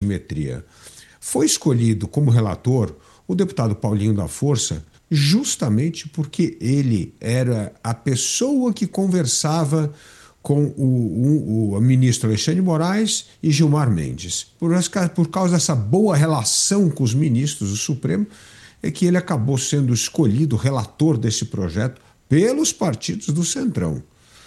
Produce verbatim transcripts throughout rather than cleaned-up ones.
simetria. Foi escolhido como relator o deputado Paulinho da Força justamente porque ele era a pessoa que conversava com o, o, o ministro Alexandre de Moraes e Gilmar Mendes. Por, por causa dessa boa relação com os ministros do Supremo, é que ele acabou sendo escolhido relator desse projeto pelos partidos do Centrão.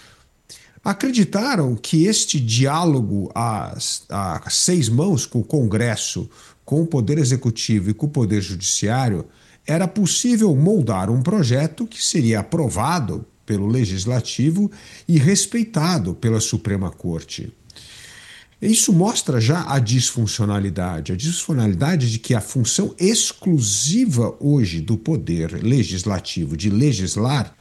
Acreditaram que este diálogo a, a seis mãos com o Congresso, com o Poder Executivo e com o Poder Judiciário, era possível moldar um projeto que seria aprovado pelo Legislativo e respeitado pela Suprema Corte. Isso mostra já a disfuncionalidade, a disfuncionalidade de que a função exclusiva hoje do Poder Legislativo de legislar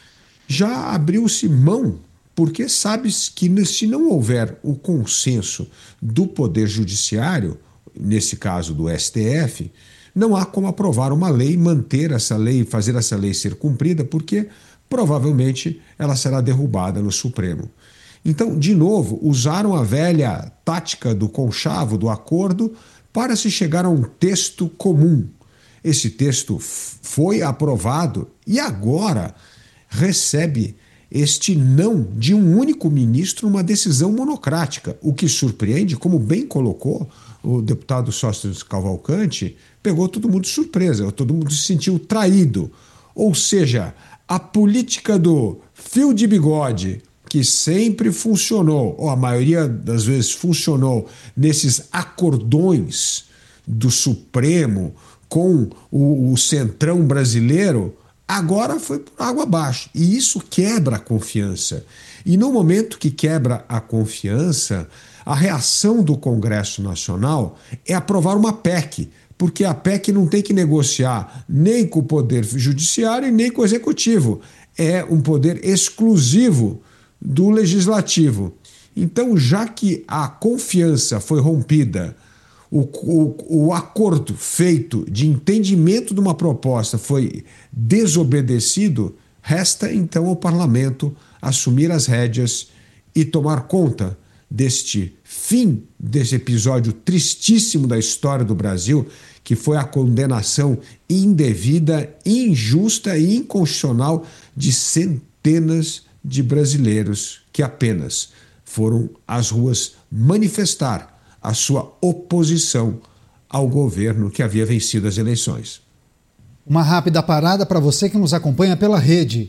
já abriu-se mão, porque sabe que se não houver o consenso do Poder Judiciário, nesse caso do S T F, não há como aprovar uma lei, manter essa lei, fazer essa lei ser cumprida, porque provavelmente ela será derrubada no Supremo. Então, de novo, usaram a velha tática do conchavo, do acordo, para se chegar a um texto comum. Esse texto foi aprovado e agora recebe este não de um único ministro, uma decisão monocrática. O que surpreende, como bem colocou o deputado Sóstenes Cavalcante, pegou todo mundo de surpresa, todo mundo se sentiu traído. Ou seja, a política do fio de bigode, que sempre funcionou, ou a maioria das vezes funcionou, nesses acordões do Supremo com o, o Centrão brasileiro, agora foi por água abaixo. E isso quebra a confiança. E no momento que quebra a confiança, a reação do Congresso Nacional é aprovar uma P E C, porque a P E C não tem que negociar nem com o Poder Judiciário e nem com o Executivo. É um poder exclusivo do Legislativo. Então, já que a confiança foi rompida, o, o, o acordo feito de entendimento de uma proposta foi desobedecido, resta então ao Parlamento assumir as rédeas e tomar conta deste fim desse episódio tristíssimo da história do Brasil, que foi a condenação indevida, injusta e inconstitucional de centenas de brasileiros que apenas foram às ruas manifestar a sua oposição ao governo que havia vencido as eleições. Uma rápida parada para você que nos acompanha pela rede.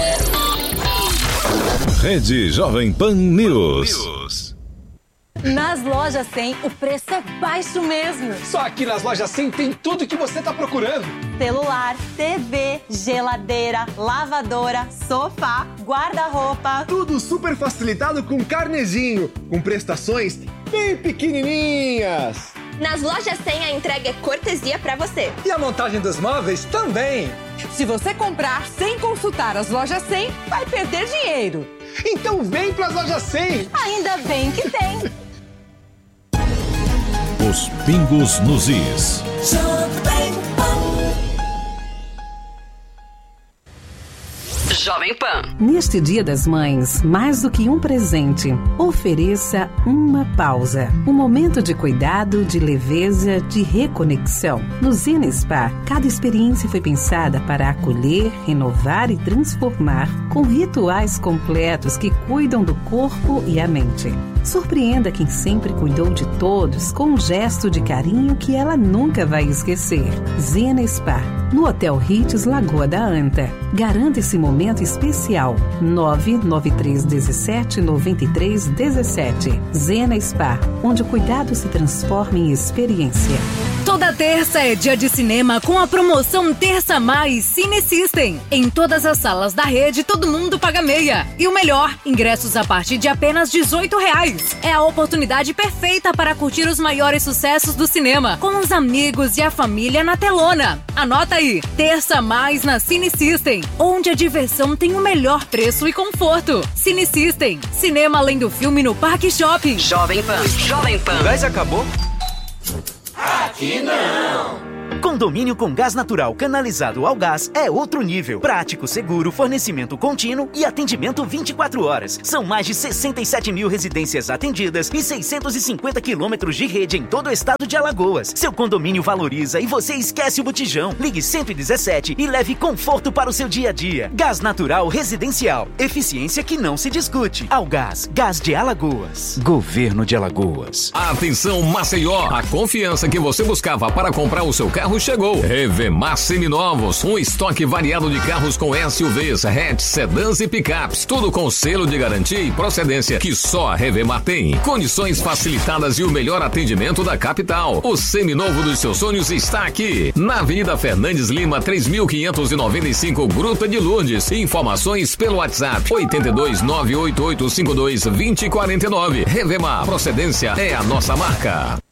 Rede Jovem Pan News. Nas lojas cem, o preço é baixo mesmo. Só aqui nas lojas cem tem tudo que você está procurando. Celular, T V, geladeira, lavadora, sofá, guarda-roupa. Tudo super facilitado com carnezinho, com prestações bem pequenininhas. Nas lojas cem a entrega é cortesia para você. E a montagem dos móveis também. Se você comprar sem consultar as lojas cem, vai perder dinheiro. Então vem para as lojas cem. Ainda bem que tem. Os pingos nos is. Jovem Pan. Neste Dia das Mães, mais do que um presente, ofereça uma pausa. Um momento de cuidado, de leveza, de reconexão. No Zena Spa, cada experiência foi pensada para acolher, renovar e transformar, com rituais completos que cuidam do corpo e a mente. Surpreenda quem sempre cuidou de todos com um gesto de carinho que ela nunca vai esquecer. Zena Spa, no Hotel Ritz Lagoa da Anta. Garanta esse momento especial. nove nove três um sete nove três um sete. Zena Spa, onde o cuidado se transforma em experiência. Toda terça é dia de cinema com a promoção Terça Mais Cine System. Em todas as salas da rede, todo mundo paga meia. E o melhor, ingressos a partir de apenas dezoito reais. É a oportunidade perfeita para curtir os maiores sucessos do cinema, com os amigos e a família na telona. Anota aí, Terça Mais na Cine System, onde a diversão tem o melhor preço e conforto. Cine System, cinema além do filme no Parque Shopping. Jovem Pan, Jovem Pan. O gás acabou? Aqui não! Condomínio com gás natural canalizado ao gás é outro nível. Prático, seguro, fornecimento contínuo e atendimento vinte e quatro horas. São mais de sessenta e sete mil residências atendidas e seiscentos e cinquenta quilômetros de rede em todo o estado de Alagoas. Seu condomínio valoriza e você esquece o botijão. Ligue cento e dezessete e leve conforto para o seu dia a dia. Gás natural residencial. Eficiência que não se discute. Algás, Gás de Alagoas. Governo de Alagoas. Atenção, Maceió! A confiança que você buscava para comprar o seu carro chegou. Revemar Seminovos. Um estoque variado de carros com S U Vs, hatch, sedãs e picapes. Tudo com selo de garantia e procedência que só a Revemar tem. Condições facilitadas e o melhor atendimento da capital. O seminovo dos seus sonhos está aqui. Na Avenida Fernandes Lima, três mil quinhentos e noventa e cinco, Gruta de Lourdes. Informações pelo WhatsApp oito dois nove oito oito cinco dois dois zero quatro nove. Revemar, procedência é a nossa marca.